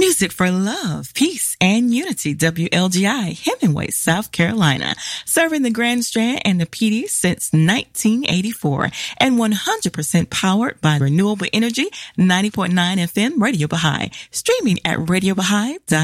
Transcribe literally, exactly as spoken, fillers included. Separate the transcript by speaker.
Speaker 1: Music for love, peace, and unity. W L G I, Hemingway, South Carolina. Serving the Grand Strand and the P D since nineteen eighty-four. And one hundred percent powered by renewable energy. ninety point nine F M Radio Baha'i. Streaming at radio baha'i dot com.